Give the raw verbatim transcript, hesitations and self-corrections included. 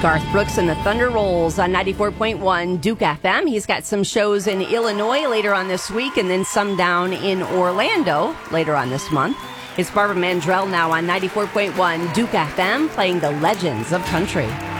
Garth Brooks and the Thunder Rolls on ninety-four point one Duke F M. He's got some shows in Illinois later on this week and then some down in Orlando later on this month. It's Barbara Mandrell now on ninety-four point one Duke F M playing the legends of country.